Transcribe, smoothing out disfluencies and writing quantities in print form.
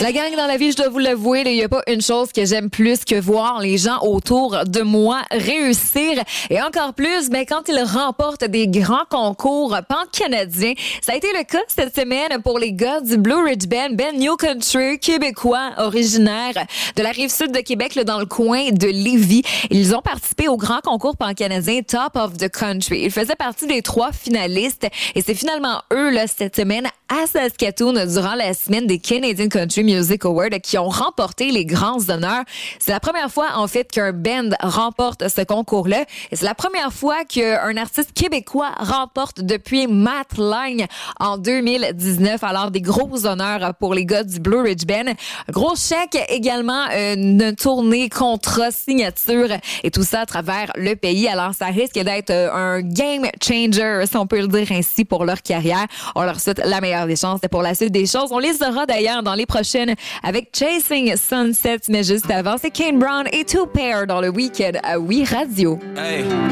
La gang dans la vie, je dois vous l'avouer, il n'y a pas une chose que j'aime plus que voir les gens autour de moi réussir. Et encore plus, quand ils remportent des grands concours pan-canadiens. Ça a été le cas cette semaine pour les gars du Blue Ridge Band, New Country, québécois, originaire de la Rive-Sud de Québec, là, dans le coin de Lévis. Ils ont participé au grand concours pan-canadien Top of the Country. Ils faisaient partie des 3 finalistes et c'est finalement eux, là, cette semaine, à Saskatoon, durant la semaine des Canadian Country Music Awards, qui ont remporté les grands honneurs. C'est la première fois, en fait, qu'un band remporte ce concours-là. Et c'est la première fois qu'un artiste québécois remporte depuis Matt Lang en 2019. Alors, des gros honneurs pour les gars du Blue Ridge Band. Un gros chèque également, une tournée, contrat, signature et tout ça à travers le pays. Alors, ça risque d'être un game changer, si on peut le dire ainsi, pour leur carrière. On leur souhaite la meilleure des chances pour la suite des choses. On les aura d'ailleurs dans les prochaines avec Chasing Sunsets, mais juste avant, c'est Kane Brown et Two Pair dans le week-end à Oui Radio. Hey.